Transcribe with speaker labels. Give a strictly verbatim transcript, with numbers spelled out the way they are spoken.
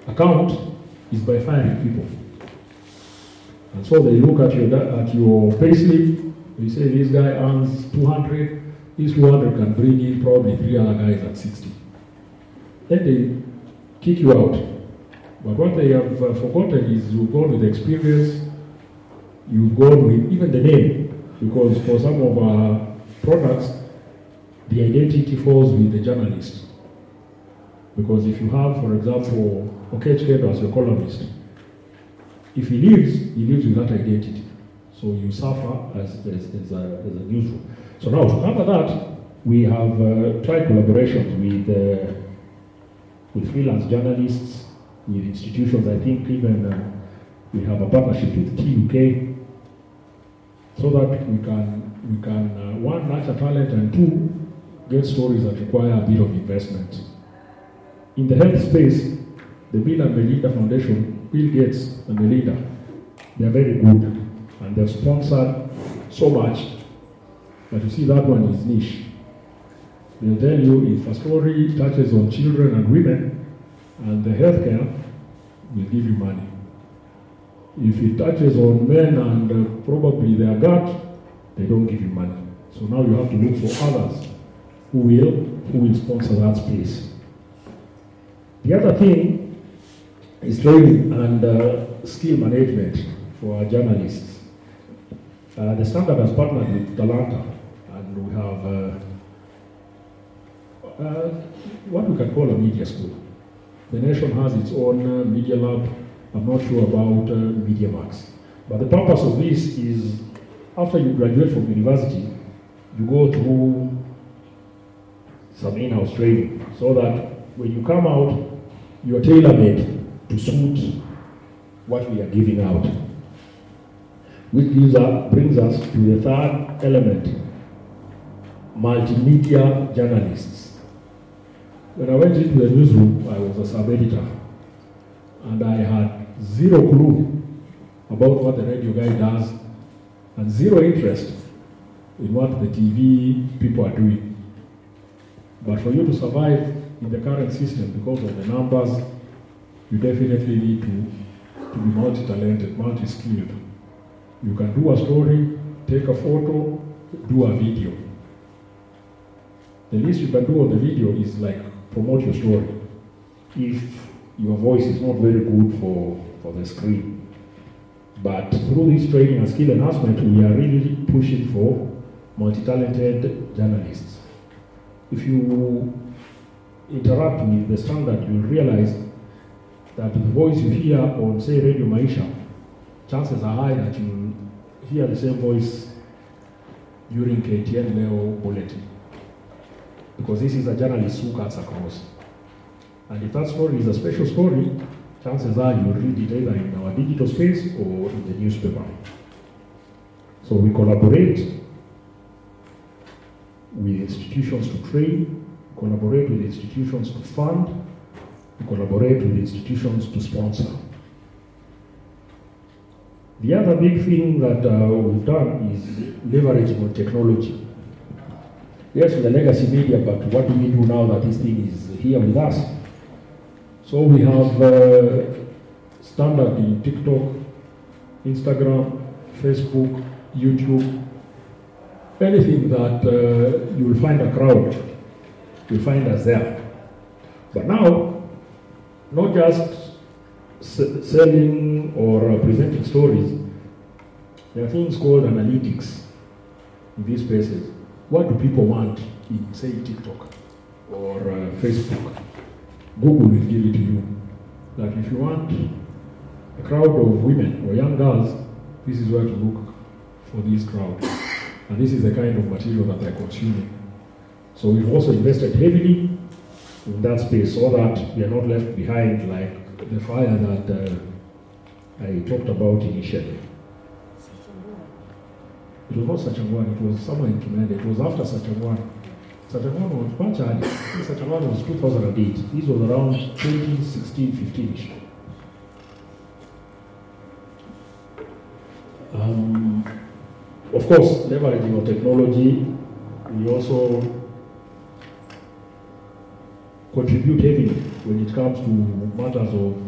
Speaker 1: account is by firing people. And so they look at your at your payslip, they say this guy earns two hundred, this two hundred can bring in probably three other guys at sixty. Then they kick you out. But what they have uh, forgotten is you've gone with experience, you've gone with even the name, because for some of our products, the identity falls with the journalist. Because if you have, for example, Okechkendo as your columnist, if he leaves, he leaves with that identity. So you suffer as, as, as, a, as a newsroom. So now, to cover that, we have uh, tried collaborations with, uh, with freelance journalists, with institutions. I think even uh, we have a partnership with T U K, so that we can, we can uh, one, nurture talent, and two, get stories that require a bit of investment. In the health space, the Bill and Melinda Foundation, Bill Gates and Melinda, they are very good, and they've sponsored so much. But you see, that one is niche. They'll tell you if a story touches on children and women, and the healthcare will give you money. If it touches on men and uh, probably their gut, they don't give you money. So now you have to look for others who will, who will sponsor that space. The other thing is training and uh, skill management for our journalists. Uh, the Standard has partnered with Talanta, and we have uh, uh, what we can call a media school. The nation has its own uh, media lab. I'm not sure about uh, Media Max. But the purpose of this is, after you graduate from university, you go through some in-house training, so that when you come out, you're tailor-made to suit what we are giving out. Which gives us, brings us to the third element, multimedia journalists. When I went into the newsroom, I was a sub-editor, and I had zero clue about what the radio guy does, and zero interest in what the T V people are doing. But for you to survive in the current system, because of the numbers, you definitely need to, to be multi-talented, multi-skilled. You can do a story, take a photo, do a video. The least you can do on the video is like promote your story, if your voice is not very good for, for the screen. But through this training and skill enhancement, we are really pushing for multi-talented journalists. If you interact with the Standard, you'll realize that the voice you hear on, say, Radio Maisha, chances are high that you'll hear the same voice during K T N Leo Bulletin. Because this is a journalist who cuts across. And if that story is a special story, chances are you'll read it either in our digital space or in the newspaper. So we collaborate with institutions to train, collaborate with institutions to fund, we collaborate with institutions to sponsor. The other big thing that uh, we've done is leveraging on technology. Yes, the legacy media, but what do we do now that this thing is here with us? So we have uh, Standard in TikTok, Instagram, Facebook, YouTube, anything that uh, you will find a crowd, you'll find us there. But now, not just s- selling or uh, presenting stories, there are things called analytics in these spaces. What do people want in, say, TikTok or uh, Facebook? Google will give it to you. That if you want a crowd of women or young girls, this is where to look for these crowds. And this is the kind of material that they're consuming. So we've also invested heavily in that space so that we are not left behind like the fire that uh, I talked about initially. It was not Sachangwan, it was somewhere in Kimende. It was after Sachangwan. Sachangwan was much earlier. Sachangwan was two thousand eight. This was around twenty sixteen fifteen-ish. Um, of course, leveraging on technology, we also contribute heavily when it comes to matters of